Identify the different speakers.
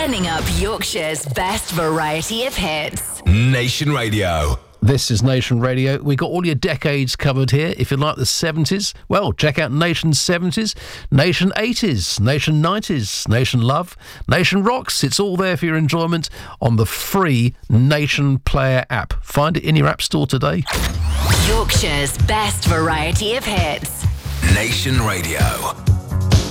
Speaker 1: Turning up Yorkshire's best variety of hits.
Speaker 2: Nation Radio.
Speaker 3: This is Nation Radio. We got all your decades covered here. If you like the 70s, well, check out Nation 70s, Nation 80s, Nation 90s, Nation Love, Nation Rocks. It's all there for your enjoyment on the free Nation Player app. Find it in your app store today.
Speaker 1: Yorkshire's best variety of hits.
Speaker 2: Nation Radio.